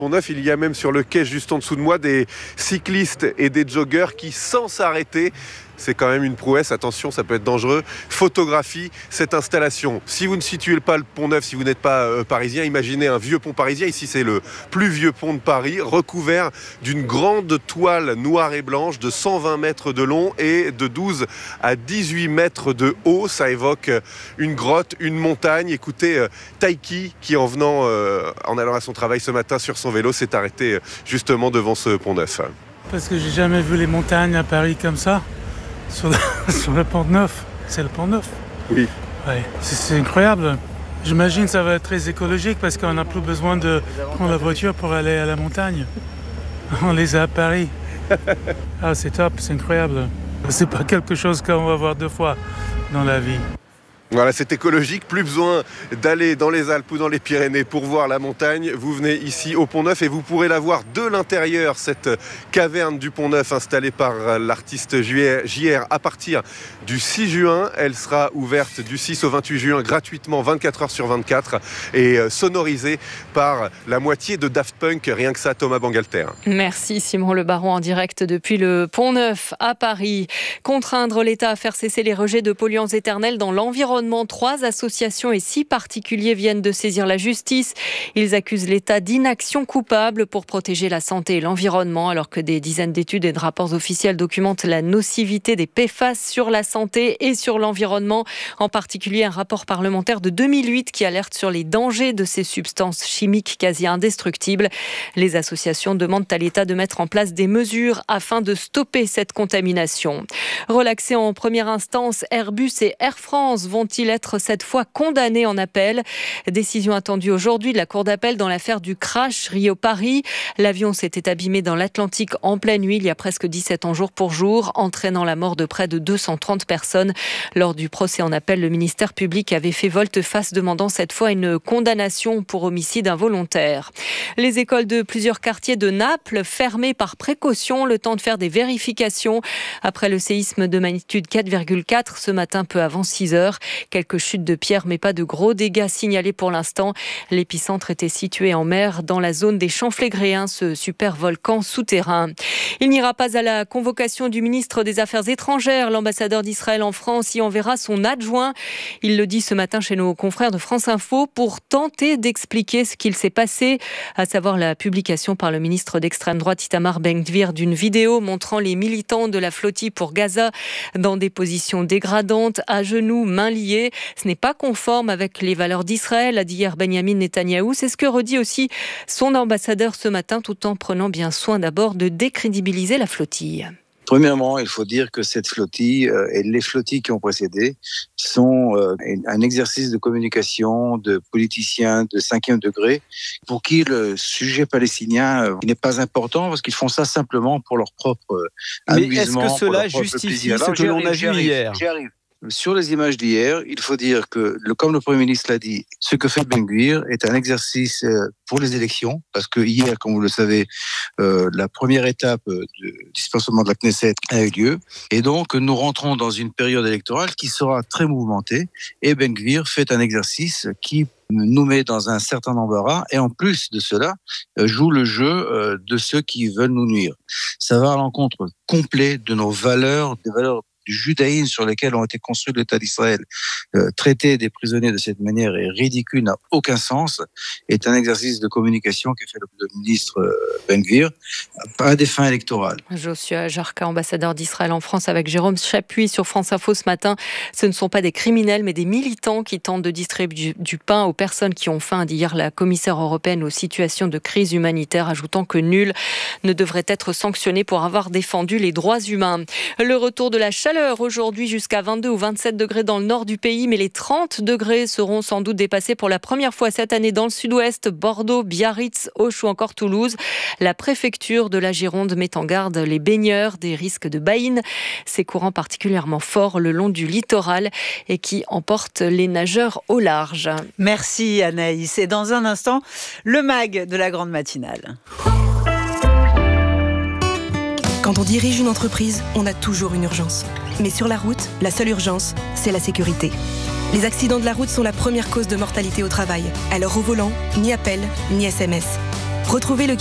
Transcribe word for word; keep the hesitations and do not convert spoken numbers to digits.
Pont-Neuf, il y a même sur le quai juste en dessous de moi des cyclistes et des joggeurs qui, sans s'arrêter, c'est quand même une prouesse, attention, ça peut être dangereux, photographie cette installation. Si vous ne situez pas le Pont-Neuf, si vous n'êtes pas euh, parisien, imaginez un vieux pont parisien. Ici, c'est le plus vieux pont de Paris, recouvert d'une grande toile noire et blanche de cent vingt mètres de long et de douze à dix-huit mètres de haut. Ça évoque une grotte, une montagne. Écoutez, euh, Taiki, qui en venant, euh, en allant à son travail ce matin sur son vélo, s'est arrêté euh, justement devant ce Pont-Neuf. Parce que j'ai jamais vu les montagnes à Paris comme ça. Sur le, sur le Pont-Neuf, c'est le Pont-Neuf. Oui. Ouais, c'est, c'est incroyable. J'imagine que ça va être très écologique parce qu'on n'a plus besoin de prendre la voiture pour aller à la montagne. On les a à Paris. Ah, c'est top, c'est incroyable. C'est pas quelque chose qu'on va voir deux fois dans la vie. Voilà, c'est écologique, plus besoin d'aller dans les Alpes ou dans les Pyrénées pour voir la montagne. Vous venez ici au Pont-Neuf et vous pourrez la voir de l'intérieur, cette caverne du Pont-Neuf installée par l'artiste J R à partir du six juin. Elle sera ouverte du six au vingt-huit juin gratuitement, vingt-quatre heures sur vingt-quatre, et sonorisée par la moitié de Daft Punk. Rien que ça, Thomas Bangalter. Merci Simon Le Baron en direct depuis le Pont-Neuf à Paris. Contraindre l'État à faire cesser les rejets de polluants éternels dans l'environnement. Trois associations et six particuliers viennent de saisir la justice. Ils accusent l'État d'inaction coupable pour protéger la santé et l'environnement, alors que des dizaines d'études et de rapports officiels documentent la nocivité des P F A S sur la santé et sur l'environnement. En particulier, un rapport parlementaire de deux mille huit qui alerte sur les dangers de ces substances chimiques quasi indestructibles. Les associations demandent à l'État de mettre en place des mesures afin de stopper cette contamination. Relaxés en première instance, Airbus et Air France vont il être cette fois condamné en appel. Décision attendue aujourd'hui de la Cour d'appel dans l'affaire du crash Rio-Paris. L'avion s'était abîmé dans l'Atlantique en pleine nuit il y a presque dix-sept ans jour pour jour, entraînant la mort de près de deux cent trente personnes. Lors du procès en appel, le ministère public avait fait volte-face, demandant cette fois une condamnation pour homicide involontaire. Les écoles de plusieurs quartiers de Naples fermées par précaution, le temps de faire des vérifications. Après le séisme de magnitude quatre virgule quatre ce matin peu avant six heures. Quelques chutes de pierres, mais pas de gros dégâts signalés pour l'instant. L'épicentre était situé en mer, dans la zone des Champs Flégréens, ce super volcan souterrain. Il n'ira pas à la convocation du ministre des Affaires étrangères. L'ambassadeur d'Israël en France y enverra son adjoint. Il le dit ce matin chez nos confrères de France Info pour tenter d'expliquer ce qu'il s'est passé, à savoir la publication par le ministre d'extrême droite Itamar Ben-Gvir d'une vidéo montrant les militants de la flottille pour Gaza dans des positions dégradantes, à genoux, mains liées. Ce n'est pas conforme avec les valeurs d'Israël, a dit hier Benyamin Netanyahou. C'est ce que redit aussi son ambassadeur ce matin, tout en prenant bien soin d'abord de décrédibiliser la flottille. Premièrement, il faut dire que cette flottille euh, et les flottilles qui ont précédé sont euh, un exercice de communication de politiciens de cinquième degré pour qui le sujet palestinien euh, n'est pas important parce qu'ils font ça simplement pour leur propre euh, amusement. Mais est-ce que cela justifie ce que l'on a vu hier ? J'y arrive. Sur les images d'hier, il faut dire que, le, comme le Premier ministre l'a dit, ce que fait Ben-Gvir est un exercice euh, pour les élections, parce que hier, comme vous le savez, euh, la première étape euh, du dispensement de la Knesset a eu lieu, et donc nous rentrons dans une période électorale qui sera très mouvementée, et Ben-Gvir fait un exercice qui nous met dans un certain embarras, et en plus de cela, euh, joue le jeu euh, de ceux qui veulent nous nuire. Ça va à l'encontre complet de nos valeurs, des valeurs du judaïsme sur lesquels ont été construits l'État d'Israël. Euh, traiter des prisonniers de cette manière est ridicule, n'a aucun sens, est un exercice de communication qu'a fait le, le ministre euh, Ben-Gvir à des fins électorales. Joshua Jarka, ambassadeur d'Israël en France, avec Jérôme Chapuis sur France Info ce matin. Ce ne sont pas des criminels, mais des militants qui tentent de distribuer du, du pain aux personnes qui ont faim, a dit hier la commissaire européenne aux situations de crise humanitaire, ajoutant que nul ne devrait être sanctionné pour avoir défendu les droits humains. Le retour de la chaleur aujourd'hui jusqu'à vingt-deux ou vingt-sept degrés dans le nord du pays, mais les trente degrés seront sans doute dépassés pour la première fois cette année dans le sud-ouest, Bordeaux, Biarritz, Auch ou encore Toulouse. La préfecture de la Gironde met en garde les baigneurs des risques de baïnes, ces courants particulièrement forts le long du littoral et qui emportent les nageurs au large. Merci Anaïs. Et dans un instant, le mag de la grande matinale. Quand on dirige une entreprise, on a toujours une urgence. Mais sur la route, la seule urgence, c'est la sécurité. Les accidents de la route sont la première cause de mortalité au travail. Alors au volant, ni appel, ni S M S. Retrouvez le